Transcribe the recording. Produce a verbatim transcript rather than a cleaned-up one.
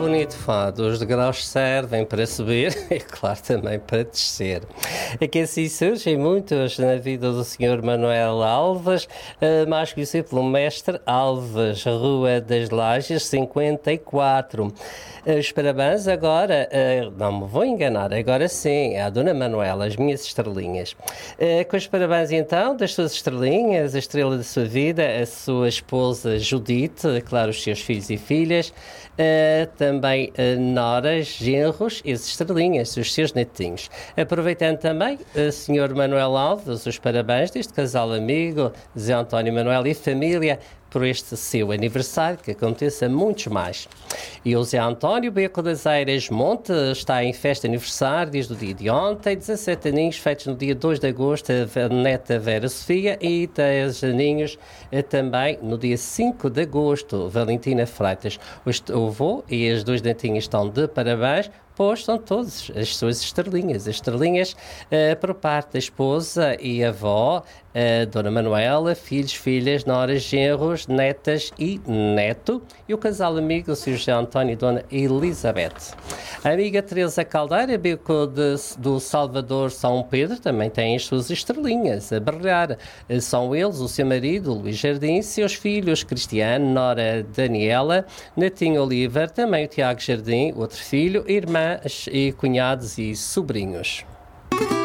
bonito fado. Os degraus servem para subir e, claro, também para descer. É que assim surgem muitos na vida do senhor Manuel Alves, mais conhecido pelo Mestre Alves, Rua das Lajes, cinquenta e quatro. Os parabéns agora, não me vou enganar, agora sim, à Dona Manuela, as minhas estrelinhas. Com os parabéns então das suas estrelinhas, a estrela da sua vida, a sua esposa Judite, claro, os seus filhos e filhas, também noras, genros e as estrelinhas, os seus netinhos. Aproveitando também, o senhor Manuel Alves, os parabéns deste casal amigo, Zé António Manuel e família, por este seu aniversário, que aconteça muitos mais. E o Zé António Beco das Eiras Monte está em festa de aniversário desde o dia de ontem, dezassete aninhos feitos no dia dois de agosto, a neta Vera Sofia, e dez aninhos também no dia cinco de agosto, Valentina Freitas. O avô e as duas netinhas estão de parabéns, pois são todas as suas estrelinhas. As estrelinhas uh, por parte da esposa e avó, uh, Dona Manuela, filhos, filhas, noras, genros, netas e neto. E o casal amigo, o senhor José António e Dona Elizabeth. A amiga Teresa Caldeira, bico de, do Salvador São Pedro, também tem as suas estrelinhas a brilhar. Uh, são eles, o seu marido, Luís Jardim, seus filhos, Cristiano, nora Daniela, netinho Oliver, também o Tiago Jardim, outro filho, irmã e cunhados e sobrinhos.